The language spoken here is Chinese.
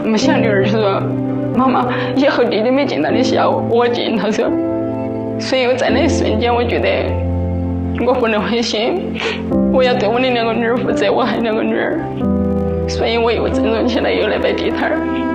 没想女儿就说妈妈以后弟弟没尽到的孝我尽，他说。所以我在那一瞬间我觉得我不能灰心，我要对我的2个女儿负责，我还有2个女儿，所以我又振作起来又来摆地摊儿。